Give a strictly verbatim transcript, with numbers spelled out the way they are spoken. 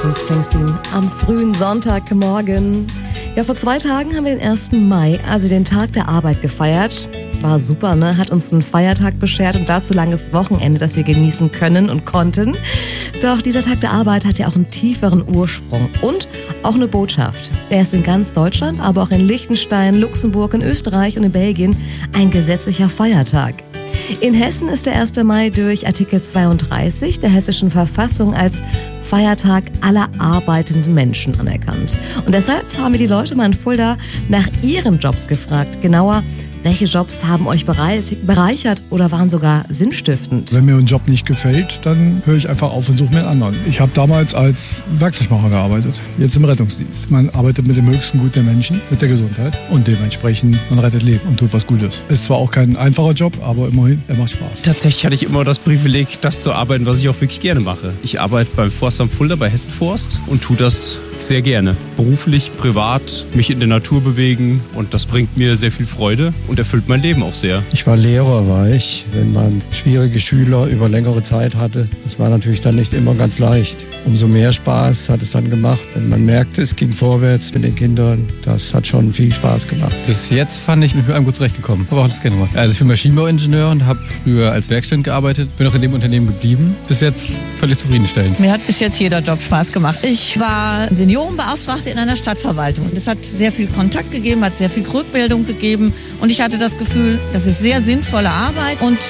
Bruce Springsteen am frühen Sonntagmorgen. Ja, vor zwei Tagen haben wir den ersten Mai, also den Tag der Arbeit, gefeiert. War super, ne? Hat uns einen Feiertag beschert und dazu langes Wochenende, das wir genießen können und konnten. Doch dieser Tag der Arbeit hat ja auch einen tieferen Ursprung und auch eine Botschaft. Er ist in ganz Deutschland, aber auch in Liechtenstein, Luxemburg, in Österreich und in Belgien ein gesetzlicher Feiertag. In Hessen ist der erste Mai durch Artikel zweiunddreißig der hessischen Verfassung als Feiertag aller arbeitenden Menschen anerkannt. Und deshalb haben wir die Leute mal in Fulda nach ihren Jobs gefragt. Genauer, welche Jobs haben euch bereichert oder waren sogar sinnstiftend? Wenn mir ein Job nicht gefällt, dann höre ich einfach auf und suche mir einen anderen. Ich habe damals als Werkzeugmacher gearbeitet, jetzt im Rettungsdienst. Man arbeitet mit dem höchsten Gut der Menschen, mit der Gesundheit und dementsprechend, man rettet Leben und tut was Gutes. Ist zwar auch kein einfacher Job, aber immerhin, er macht Spaß. Tatsächlich hatte ich immer das Privileg, das zu arbeiten, was ich auch wirklich gerne mache. Ich arbeite beim Forstamt Fulda bei Hessen Forst und tue das sehr gerne. Beruflich, privat, mich in der Natur bewegen und das bringt mir sehr viel Freude und erfüllt mein Leben auch sehr. Ich war Lehrer, war ich. Wenn man schwierige Schüler über längere Zeit hatte, das war natürlich dann nicht immer ganz leicht. Umso mehr Spaß hat es dann gemacht, wenn man merkte, es ging vorwärts mit den Kindern. Das hat schon viel Spaß gemacht. Bis jetzt fand ich mich mit allem gut zurechtgekommen. Aber auch das gerne gemacht. Also ich bin Maschinenbauingenieur und habe früher als Werkstudent gearbeitet. Bin auch in dem Unternehmen geblieben. Bis jetzt völlig zufriedenstellend. Mir hat bis jetzt jeder Job Spaß gemacht. Ich war Seniorenbeauftragte in einer Stadtverwaltung. Es hat sehr viel Kontakt gegeben, hat sehr viel Rückmeldung gegeben und ich hatte das Gefühl, das ist sehr sinnvolle Arbeit und